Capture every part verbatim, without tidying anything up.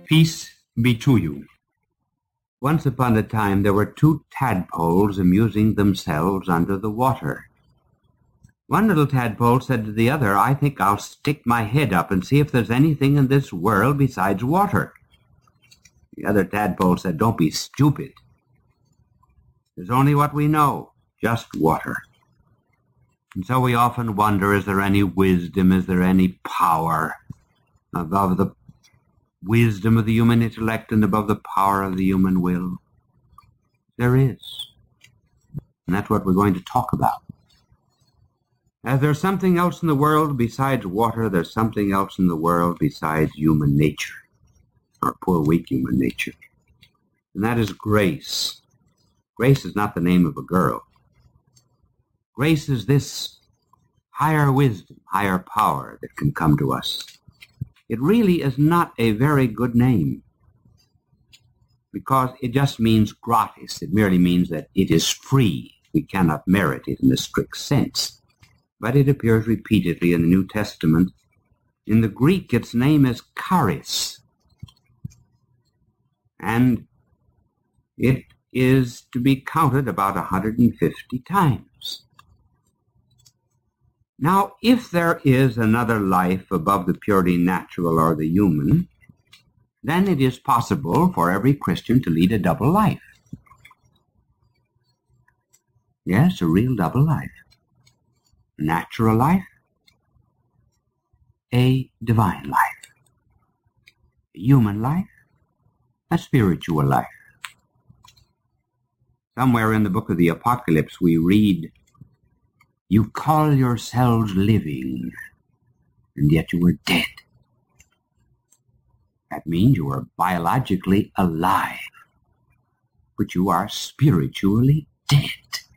Peace be to you. Once upon a time there were two tadpoles amusing themselves under the water. One little tadpole said to the other, "I think I'll stick my head up and see if there's anything in this world besides water." The other tadpole said, "Don't be stupid. There's only what we know, just water." And so we often wonder, is there any wisdom, is there any power above the wisdom of the human intellect and above the power of the human will? There is. And that's what we're going to talk about. As there's something else in the world besides water, there's something else in the world besides human nature, our poor, weak human nature. And that is grace. Grace is not the name of a girl. Grace is this higher wisdom, higher power that can come to us. It really is not a very good name because it just means gratis. It merely means that it is free. We cannot merit it in a strict sense. But it appears repeatedly in the New Testament. In the Greek, its name is charis. And it is to be counted about one hundred fifty times. Now, if there is another life above the purely natural or the human, then it is possible for every Christian to lead a double life. Yes, a real double life. Natural life, a divine life. A human life, a spiritual life. Somewhere in the book of the Apocalypse we read, "You call yourselves living, and yet you are dead." That means you are biologically alive, but you are spiritually dead.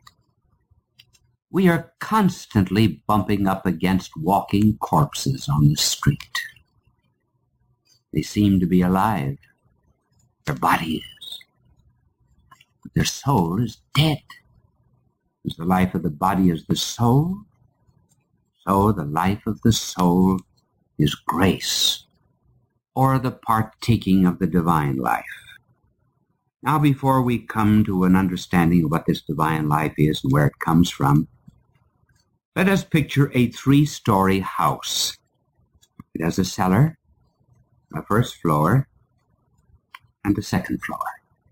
We are constantly bumping up against walking corpses on the street. They seem to be alive. Their body is. But their soul is dead. As the life of the body is the soul, so the life of the soul is grace, or the partaking of the divine life. Now, before we come to an understanding of what this divine life is and where it comes from, let us picture a three-story house. It has a cellar, a first floor, and a second floor.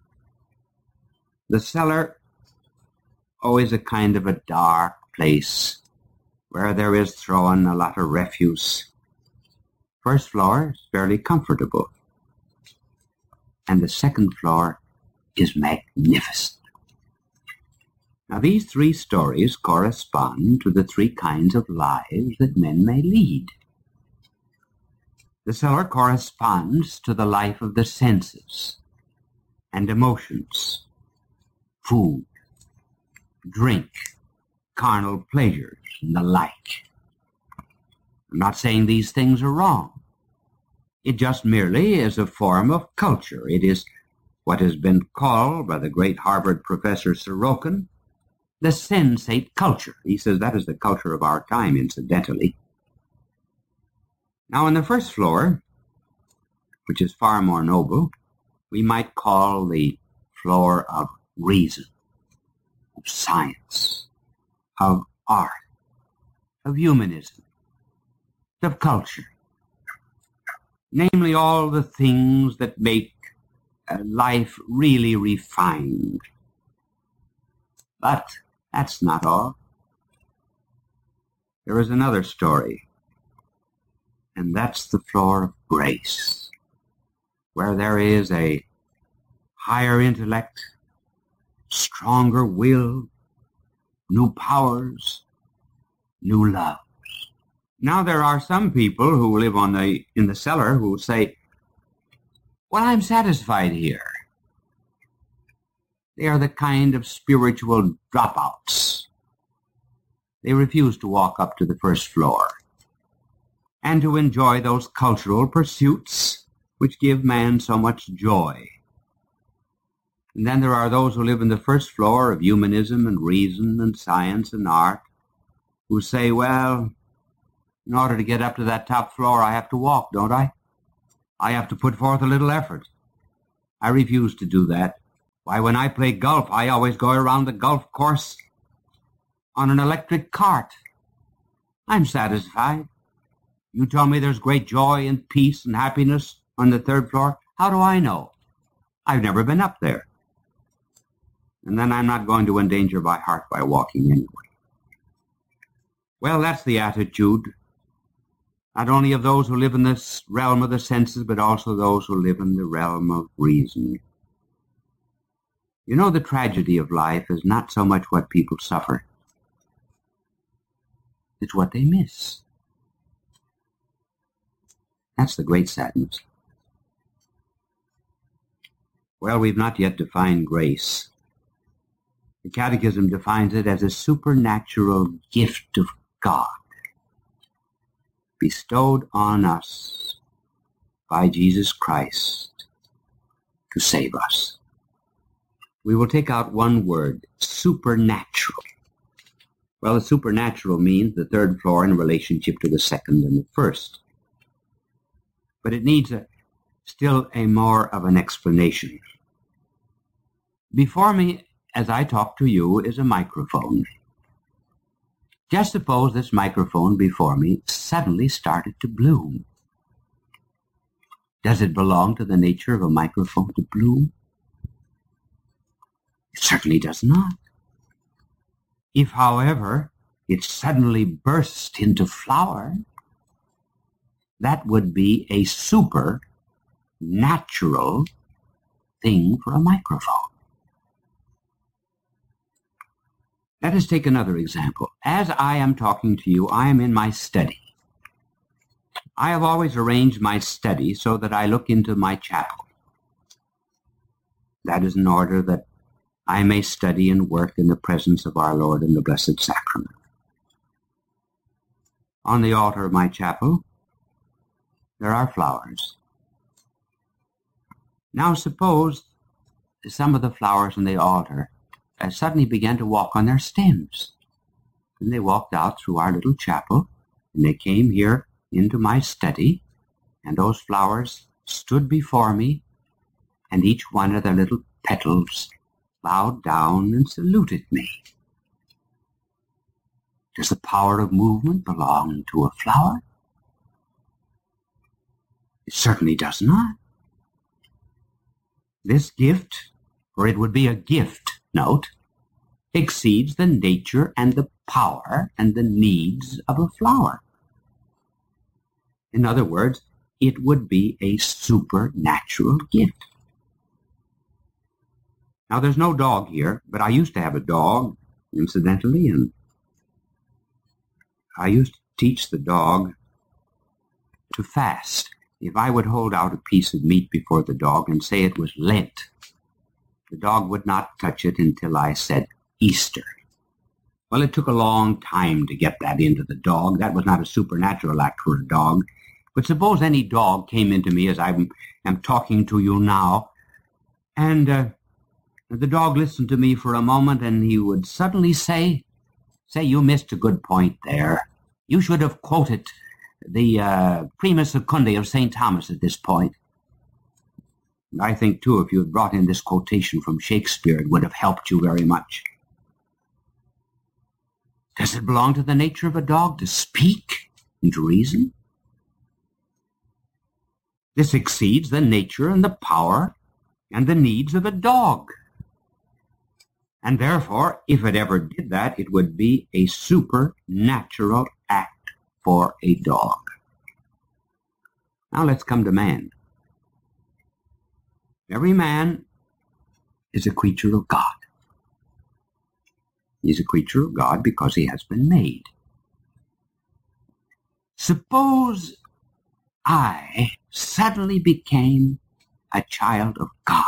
The cellar, always a kind of a dark place where there is thrown a lot of refuse. First floor is fairly comfortable, and the second floor is magnificent. Now, these three stories correspond to the three kinds of lives that men may lead. The cellar corresponds to the life of the senses and emotions, food, drink, carnal pleasures, and the like. I'm not saying these things are wrong. It just merely is a form of culture. It is what has been called by the great Harvard professor Sorokin the sensate culture. He says that is the culture of our time, incidentally. Now, on the first floor, which is far more noble, we might call the floor of reason, of science, of art, of humanism, of culture. Namely, all the things that make uh, life really refined. But that's not all. There is another story, and that's the floor of grace, where there is a higher intellect, stronger will, new powers, new loves. Now, there are some people who live on the in the cellar who say, "Well, I'm satisfied here." They are the kind of spiritual dropouts. They refuse to walk up to the first floor and to enjoy those cultural pursuits which give man so much joy. And then there are those who live in the first floor of humanism and reason and science and art who say, "Well, in order to get up to that top floor, I have to walk, don't I? I have to put forth a little effort. I refuse to do that. Why, when I play golf, I always go around the golf course on an electric cart. I'm satisfied. You tell me there's great joy and peace and happiness on the third floor. How do I know? I've never been up there. And then I'm not going to endanger my heart by walking anyway. Well, that's the attitude, not only of those who live in this realm of the senses, but also those who live in the realm of reason. You know, the tragedy of life is not so much what people suffer. It's what they miss. That's the great sadness. Well, we've not yet defined grace. The Catechism defines it as a supernatural gift of God bestowed on us by Jesus Christ to save us. We will take out one word, supernatural. Well, the supernatural means the third floor in relationship to the second and the first. But it needs a, still a more of an explanation. Before me, as I talk to you, is a microphone. Just suppose this microphone before me suddenly started to bloom. Does it belong to the nature of a microphone to bloom? It certainly does not. If, however, it suddenly burst into flower, that would be a supernatural thing for a microphone. Let us take another example. As I am talking to you, I am in my study. I have always arranged my study so that I look into my chapel. That is in order that I may study and work in the presence of our Lord in the Blessed Sacrament. On the altar of my chapel, there are flowers. Now suppose some of the flowers on the altar uh, suddenly began to walk on their stems. And they walked out through our little chapel, and they came here into my study, and those flowers stood before me, and each one of their little petals bowed down and saluted me. Does the power of movement belong to a flower? It certainly does not. This gift, for it would be a gift, note, exceeds the nature and the power and the needs of a flower. In other words, it would be a supernatural gift. Now, there's no dog here, but I used to have a dog, incidentally, and I used to teach the dog to fast. If I would hold out a piece of meat before the dog and say it was Lent, the dog would not touch it until I said Easter. Well, it took a long time to get that into the dog. That was not a supernatural act for a dog. But suppose any dog came into me as I am talking to you now, and uh, the dog listened to me for a moment, and he would suddenly say, say, you missed a good point there. You should have quoted the uh, Prima Secunda of Saint Thomas at this point. And I think, too, if you had brought in this quotation from Shakespeare, it would have helped you very much. Does it belong to the nature of a dog to speak and to reason? This exceeds the nature and the power and the needs of a dog. And therefore, if it ever did that, it would be a supernatural act for a dog. Now let's come to man. Every man is a creature of God. He's a creature of God because he has been made. Suppose I suddenly became a child of God,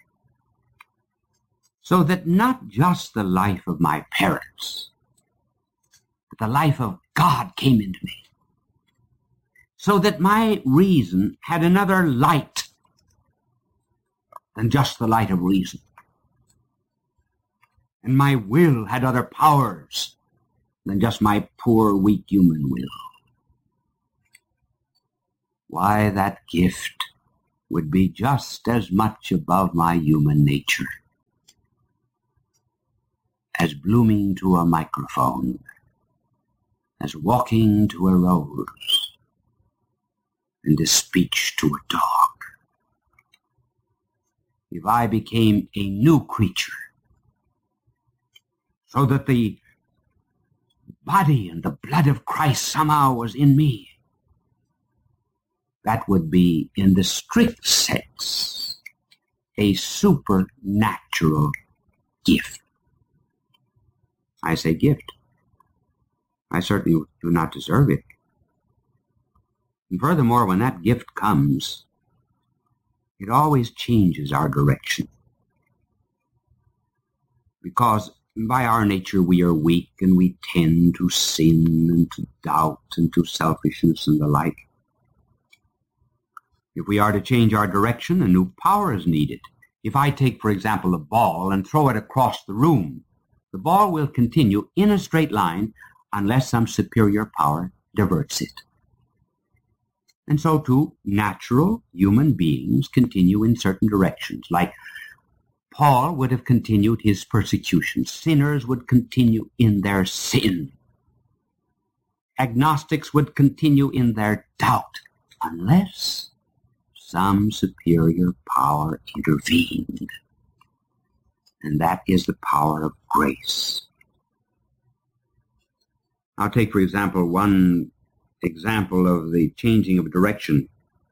so that not just the life of my parents, but the life of God came into me, so that my reason had another light than just the light of reason, and my will had other powers than just my poor, weak human will. Why, that gift would be just as much above my human nature as blooming to a microphone, as walking to a rose, and as speech to a dog. If I became a new creature, so that the body and the blood of Christ somehow was in me, that would be, in the strict sense, a supernatural gift. I say gift. I certainly do not deserve it. And furthermore, when that gift comes, it always changes our direction. Because by our nature we are weak, and we tend to sin and to doubt and to selfishness and the like. If we are to change our direction, a new power is needed. If I take, for example, a ball and throw it across the room, the ball will continue in a straight line unless some superior power diverts it. And so too, natural human beings continue in certain directions. Like Paul would have continued his persecution. Sinners would continue in their sin. Agnostics would continue in their doubt unless some superior power intervened. And that is the power of grace. I'll take, for example, one example of the changing of direction.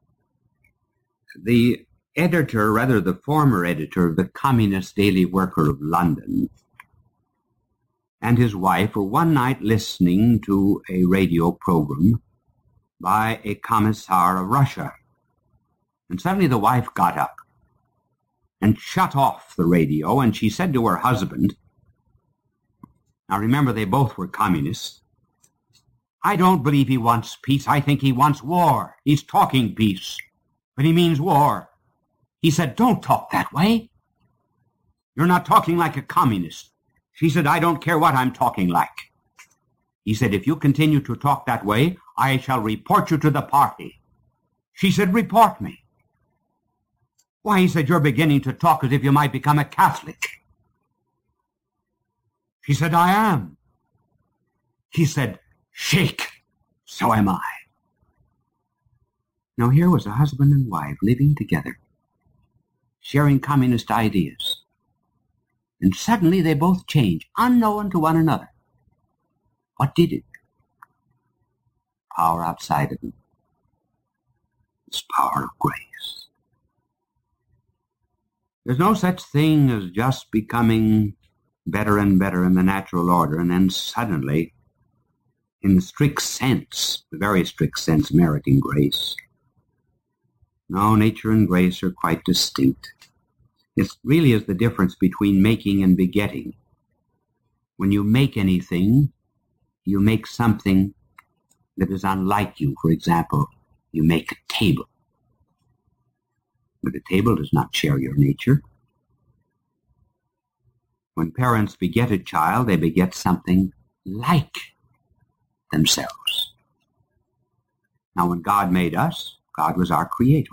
The editor, rather the former editor of the Communist Daily Worker of London, and his wife were one night listening to a radio program by a commissar of Russia. And suddenly the wife got up and shut off the radio, and she said to her husband, now remember they both were communists, I don't believe he wants peace. I think he wants war. He's talking peace, but he means war. He said, don't talk that way. You're not talking like a communist. She said, I don't care what I'm talking like. He said, if you continue to talk that way, I shall report you to the party. She said, report me. Why, he said, you're beginning to talk as if you might become a Catholic. She said, I am. He said, shake. So am I. Now here was a husband and wife living together, sharing communist ideas. And suddenly they both changed, unknown to one another. What did it? Power outside of them. This power of grace. There's no such thing as just becoming better and better in the natural order, and then suddenly, in the strict sense, the very strict sense, meriting grace. No, nature and grace are quite distinct. It really is the difference between making and begetting. When you make anything, you make something that is unlike you. For example, you make a table. But a table does not share your nature. When parents beget a child, they beget something like themselves. Now, when God made us, God was our creator.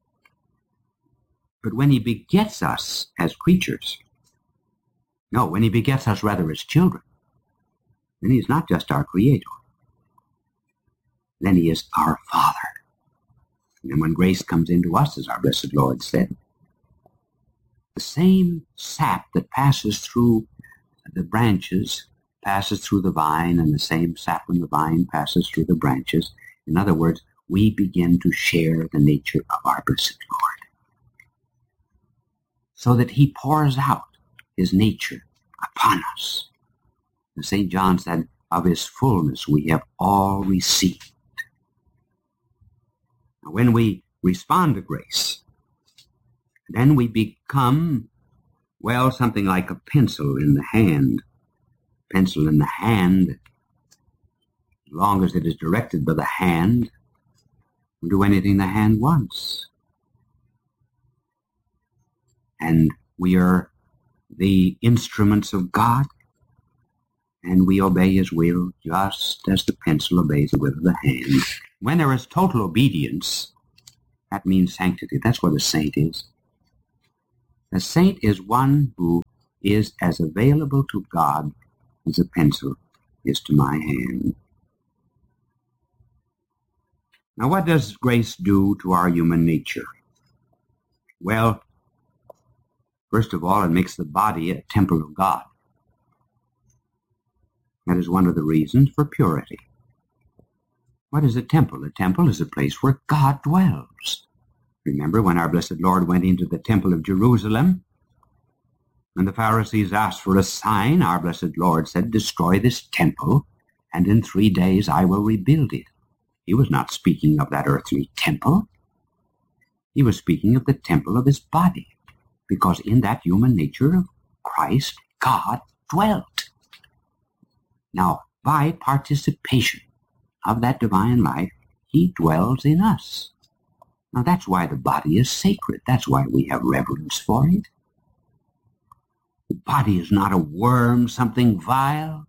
But when he begets us as creatures, no, when he begets us rather as children, then he's not just our creator. Then he is our Father. And when grace comes into us, as our blessed Lord said, the same sap that passes through the branches passes through the vine, and the same sap from the vine passes through the branches. In other words, we begin to share the nature of our blessed Lord, so that he pours out his nature upon us. And Saint John said, of his fullness we have all received. Now, when we respond to grace, then we become, well, something like a pencil in the hand. Pencil in the hand, as long as it is directed by the hand, will do anything the hand wants. And we are the instruments of God, and we obey his will just as the pencil obeys the will of the hand. When there is total obedience, That means sanctity. That's what a saint is. A saint is one who is as available to God as a pencil is to my hand. Now, what does grace do to our human nature? Well, first of all, it makes the body a temple of God. That is one of the reasons for purity. What is a temple? A temple is a place where God dwells. Remember when our blessed Lord went into the temple of Jerusalem? When the Pharisees asked for a sign, our blessed Lord said, "Destroy this temple, and in three days I will rebuild it." He was not speaking of that earthly temple. He was speaking of the temple of his body, because in that human nature of Christ, God dwelt. Now, by participation of that divine life, he dwells in us. Now, that's why the body is sacred. That's why we have reverence for it. The body is not a worm, something vile.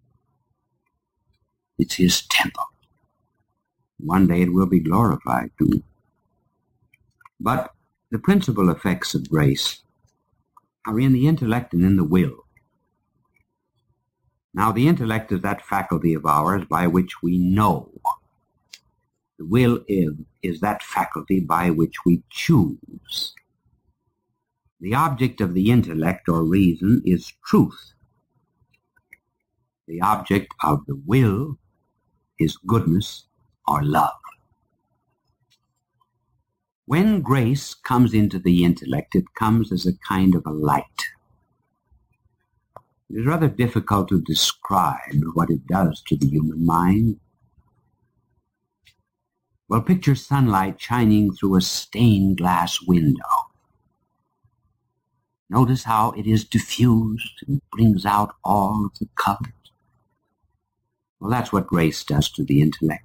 It's his temple. One day it will be glorified too. But the principal effects of grace are in the intellect and in the will. Now, the intellect is that faculty of ours by which we know. The will is, is that faculty by which we choose. The object of the intellect or reason is truth. The object of the will is goodness or love. When grace comes into the intellect, it comes as a kind of a light. It is rather difficult to describe what it does to the human mind. Well, picture sunlight shining through a stained glass window. Notice how it is diffused and brings out all of the colors. Well, that's what grace does to the intellect.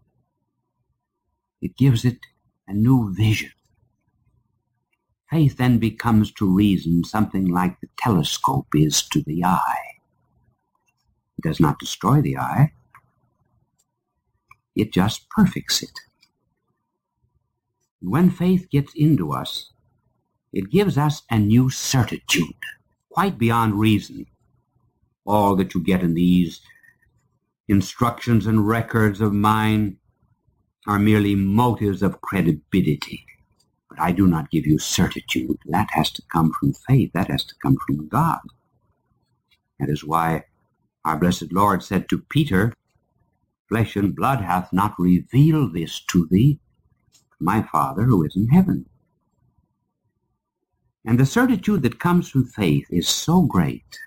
It gives it a new vision. Faith then becomes to reason something like the telescope is to the eye. It does not destroy the eye. It just perfects it. And when faith gets into us, it gives us a new certitude, quite beyond reason. All that you get in these instructions and records of mine are merely motives of credibility. But I do not give you certitude. That has to come from faith. That has to come from God. That is why our blessed Lord said to Peter, "Flesh and blood hath not revealed this to thee, my Father who is in heaven." And the certitude that comes from faith is so great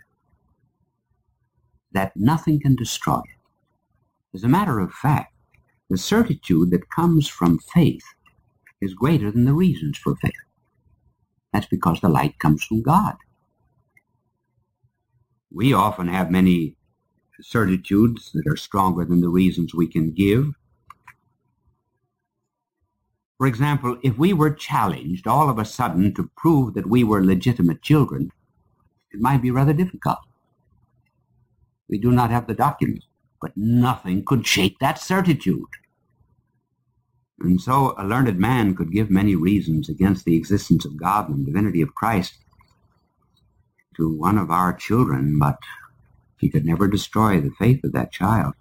that nothing can destroy it. As a matter of fact, the certitude that comes from faith is greater than the reasons for faith. That's because the light comes from God. We often have many certitudes that are stronger than the reasons we can give. For example, if we were challenged all of a sudden to prove that we were legitimate children, it might be rather difficult. We do not have the documents, but nothing could shake that certitude. And so a learned man could give many reasons against the existence of God and the divinity of Christ to one of our children, but he could never destroy the faith of that child.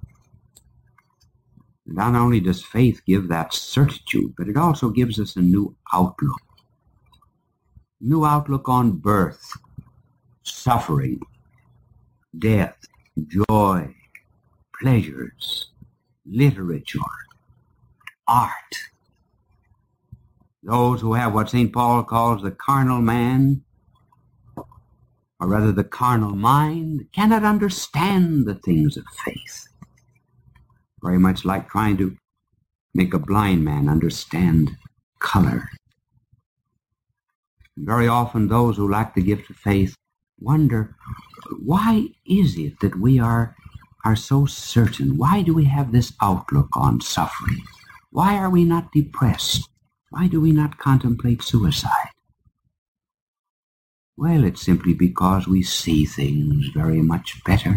Not only does faith give that certitude, but it also gives us a new outlook. New outlook on birth, suffering, death, joy, pleasures, literature, art. Those who have what Saint Paul calls the carnal man, or rather the carnal mind, cannot understand the things of faith. Very much like trying to make a blind man understand color. Very often those who lack the gift of faith wonder, why is it that we are, are so certain? Why do we have this outlook on suffering? Why are we not depressed? Why do we not contemplate suicide? Well, it's simply because we see things very much better.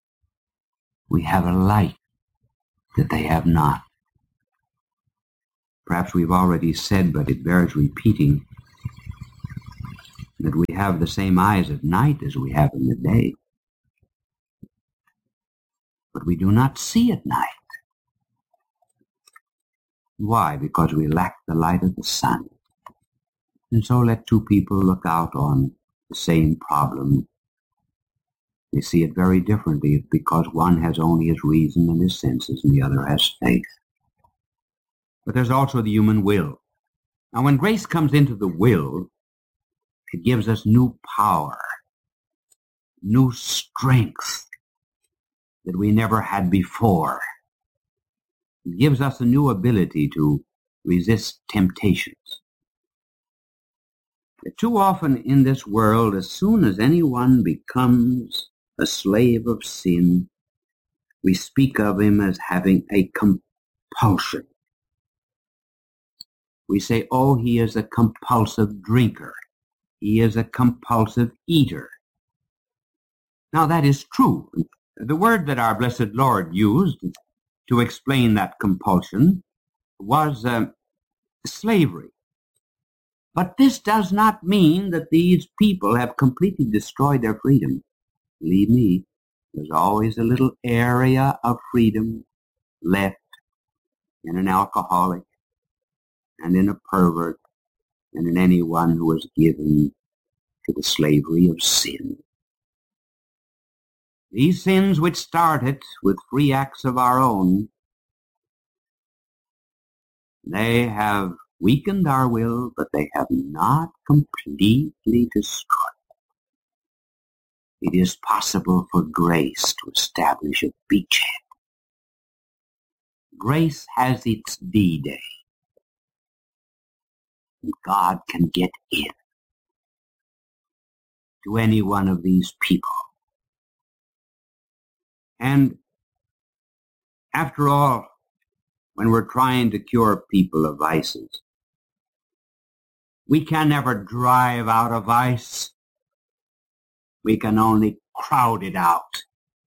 We have a light that they have not. Perhaps we've already said, but it bears repeating, that we have the same eyes at night as we have in the day. But we do not see at night. Why? Because we lack the light of the sun. And so let two people look out on the same problem. They see it very differently because one has only his reason and his senses and the other has faith. But there's also the human will. Now when grace comes into the will, it gives us new power, new strength that we never had before. It gives us a new ability to resist temptations. But too often in this world, as soon as anyone becomes a slave of sin, we speak of him as having a compulsion. We say, oh, he is a compulsive drinker. He is a compulsive eater. Now that is true. The word that our blessed Lord used to explain that compulsion was uh, slavery. But this does not mean that these people have completely destroyed their freedom. Believe me, there's always a little area of freedom left in an alcoholic and in a pervert and in anyone who is given to the slavery of sin. These sins which started with free acts of our own, they have weakened our will, but they have not completely destroyed. It is possible for grace to establish a beachhead. Grace has its D-Day. And God can get in to any one of these people. And after all, when we're trying to cure people of vices, we can never drive out a vice. We can only crowd it out.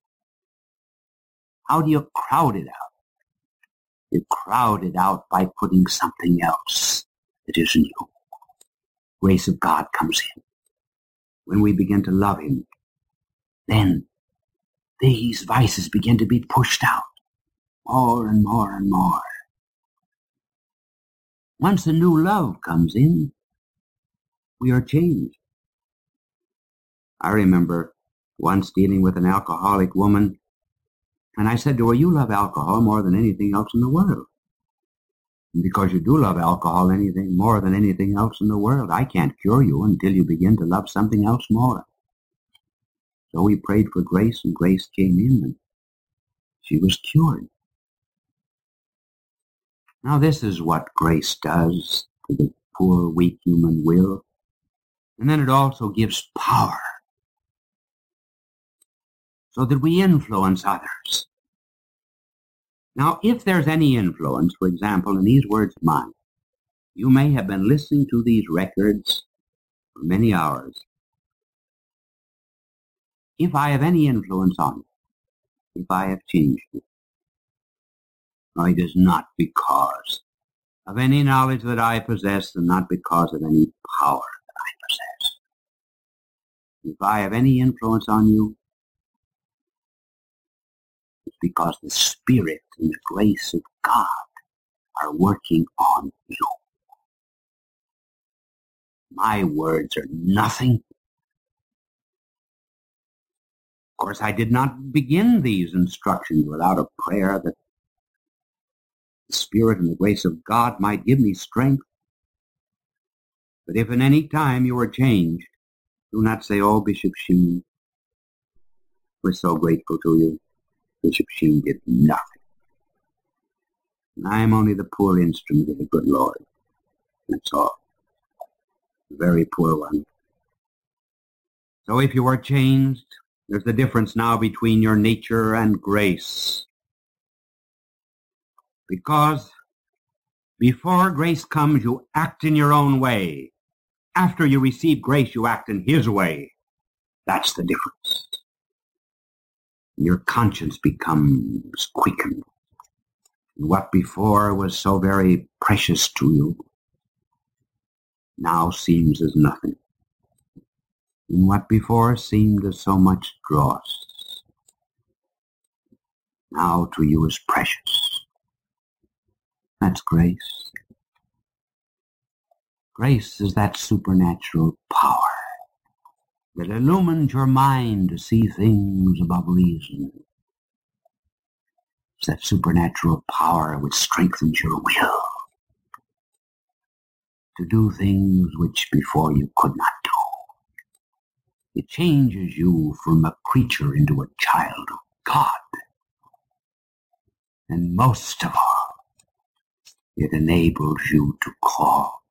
How do you crowd it out? You crowd it out by putting something else that isn't you. Grace of God comes in. When we begin to love him, then these vices begin to be pushed out more and more and more. Once a new love comes in, we are changed. I remember once dealing with an alcoholic woman, and I said to her, you love alcohol more than anything else in the world. And because you do love alcohol anything more than anything else in the world, I can't cure you until you begin to love something else more. So we prayed for grace, and grace came in, and she was cured. Now this is what grace does to the poor, weak human will. And then it also gives power so that we influence others. Now, if there's any influence, for example, in these words of mine, you may have been listening to these records for many hours. If I have any influence on you, if I have changed you, no, it is not because of any knowledge that I possess and not because of any power that I possess. If I have any influence on you, it's because the Spirit and the grace of God are working on you. My words are nothing. Of course, I did not begin these instructions without a prayer that the Spirit and the grace of God might give me strength. But if in any time you are changed, do not say, oh, Bishop Sheen, we're so grateful to you. Bishop Sheen did nothing. And I am only the poor instrument of the good Lord. That's all. A very poor one. So if you are changed, there's the difference now between your nature and grace. Because before grace comes, you act in your own way. After you receive grace, you act in his way. That's the difference. Your conscience becomes quickened. What before was so very precious to you now seems as nothing. And what before seemed as so much dross now to you is precious. That's grace. Grace is that supernatural power that illumines your mind to see things above reason. It's that supernatural power which strengthens your will to do things which before you could not do. It changes you from a creature into a child of God. And most of all, it enables you to call